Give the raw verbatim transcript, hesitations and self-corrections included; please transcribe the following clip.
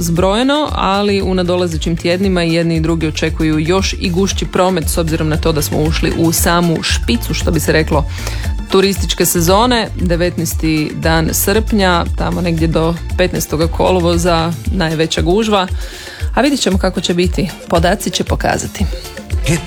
zbrojeno, ali u nadolazećim tjednima i jedni i drugi očekuju još i gušći promet s obzirom na to da smo ušli u samu špicu, što bi se reklo, turističke sezone. devetnaesti dan srpnja, tamo negdje do petnaestog kolovoza najveća gužva, a vidjet ćemo kako će biti. Podaci će pokazati.